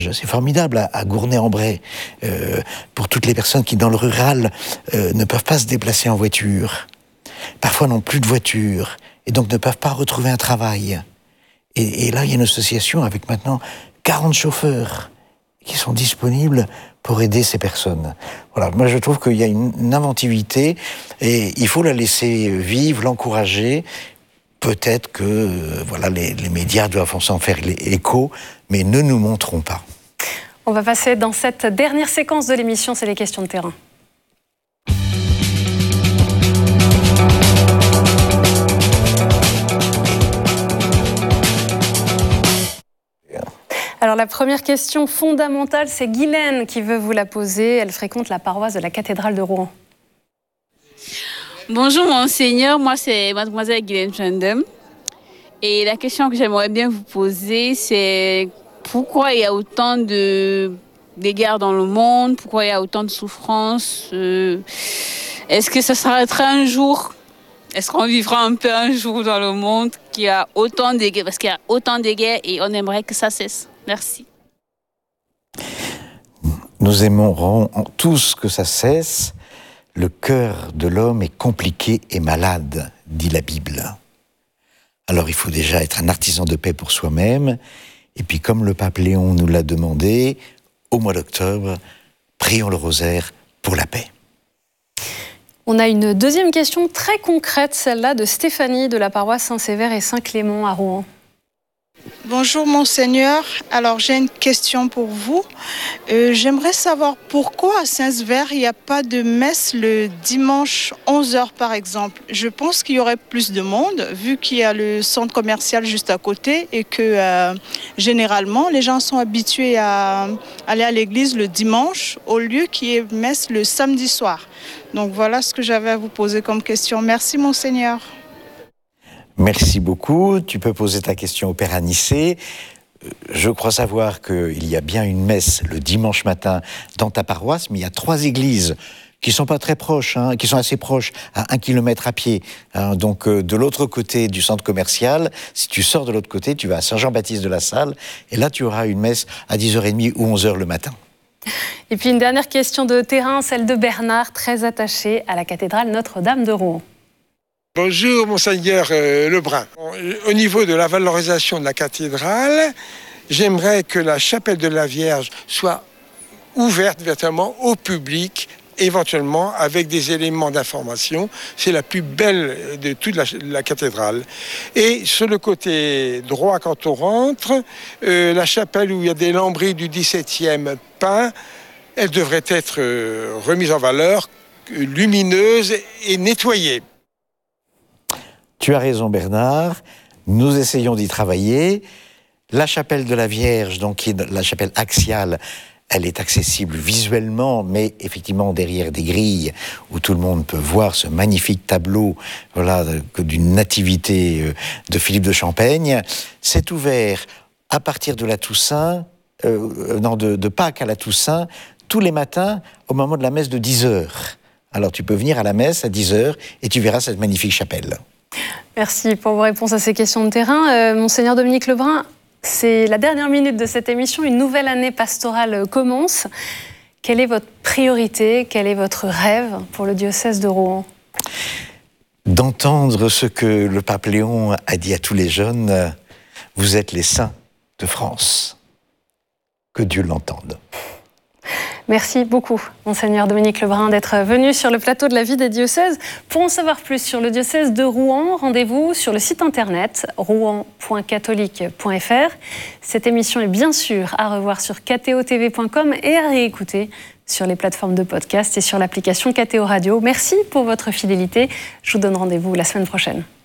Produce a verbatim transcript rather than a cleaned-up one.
C'est formidable à, à Gournay-en-Bray, euh, pour toutes les personnes qui, dans le rural, euh, ne peuvent pas se déplacer en voiture, parfois n'ont plus de voiture, et donc ne peuvent pas retrouver un travail. Et, et là, il y a une association avec maintenant quarante chauffeurs qui sont disponibles pour aider ces personnes. Voilà, moi je trouve qu'il y a une, une inventivité, et il faut la laisser vivre, l'encourager. Peut-être que euh, voilà, les, les médias doivent s'en faire écho, mais ne nous montrons pas. On va passer dans cette dernière séquence de l'émission, c'est les questions de terrain. Alors la première question fondamentale, c'est Guylaine qui veut vous la poser. Elle fréquente la paroisse de la cathédrale de Rouen. Bonjour monseigneur, moi c'est mademoiselle Guylaine Chandem. Et la question que j'aimerais bien vous poser, c'est pourquoi il y a autant de, de guerres dans le monde, pourquoi il y a autant de souffrances, euh, est-ce que ça s'arrêtera un jour? Est-ce qu'on vivra un peu un jour dans le monde qu'il y a autant de guerres, parce qu'il y a autant de guerres et on aimerait que ça cesse. Merci. Nous aimerons tous que ça cesse. Le cœur de l'homme est compliqué et malade, dit la Bible. Alors il faut déjà être un artisan de paix pour soi-même. Et puis comme le pape Léon nous l'a demandé, au mois d'octobre, prions le rosaire pour la paix. On a une deuxième question très concrète, celle-là de Stéphanie de la paroisse Saint-Sévère et Saint-Clément à Rouen. Bonjour monseigneur, alors j'ai une question pour vous. Euh, j'aimerais savoir pourquoi à Saint-Sévère il n'y a pas de messe le dimanche onze heures par exemple. Je pense qu'il y aurait plus de monde vu qu'il y a le centre commercial juste à côté et que euh, généralement les gens sont habitués à aller à l'église le dimanche au lieu qu'il y ait messe le samedi soir. Donc voilà ce que j'avais à vous poser comme question. Merci monseigneur. Merci beaucoup. Tu peux poser ta question au Père Anicet. Je crois savoir qu'il y a bien une messe le dimanche matin dans ta paroisse, mais il y a trois églises qui sont pas très proches, hein, qui sont assez proches, à un kilomètre à pied. Hein, donc euh, de l'autre côté du centre commercial, si tu sors de l'autre côté, tu vas à Saint-Jean-Baptiste de la Salle, et là tu auras une messe à dix heures trente ou onze heures le matin. Et puis une dernière question de terrain, celle de Bernard, très attaché à la cathédrale Notre-Dame de Rouen. Bonjour monseigneur euh, Lebrun. Au niveau de la valorisation de la cathédrale, j'aimerais que la chapelle de la Vierge soit ouverte véritablement au public, éventuellement avec des éléments d'information. C'est la plus belle de toute la, la cathédrale. Et sur le côté droit, quand on rentre, euh, la chapelle où il y a des lambris du dix-septième peints, elle devrait être euh, remise en valeur, lumineuse et nettoyée. Tu as raison Bernard, nous essayons d'y travailler. La chapelle de la Vierge, donc qui est la chapelle axiale, elle est accessible visuellement, mais effectivement derrière des grilles où tout le monde peut voir ce magnifique tableau, voilà, d'une nativité de Philippe de Champaigne. C'est ouvert à partir de la Toussaint, euh, non, de, de Pâques à la Toussaint, tous les matins au moment de la messe de dix heures. Alors tu peux venir à la messe à dix heures et tu verras cette magnifique chapelle. Merci pour vos réponses à ces questions de terrain. Euh, Monseigneur Dominique Lebrun, c'est la dernière minute de cette émission. Une nouvelle année pastorale commence. Quelle est votre priorité? Quel est votre rêve pour le diocèse de Rouen? D'entendre ce que le pape Léon a dit à tous les jeunes. Vous êtes les saints de France. Que Dieu l'entende. Merci beaucoup, Monseigneur Dominique Lebrun, d'être venu sur le plateau de la vie des diocèses. Pour en savoir plus sur le diocèse de Rouen, rendez-vous sur le site internet rouen point catholique point f r. Cette émission est bien sûr à revoir sur catéo t v point com et à réécouter sur les plateformes de podcast et sur l'application Catéo Radio. Merci pour votre fidélité. Je vous donne rendez-vous la semaine prochaine.